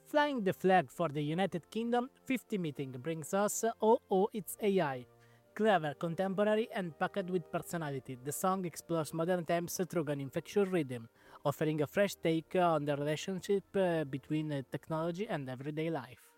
Flying the flag for the United Kingdom, 50 Meeting brings us Oh Oh It's AI. Clever, contemporary, and packed with personality, the song explores modern times through an infectious rhythm, offering a fresh take on the relationship between technology and everyday life.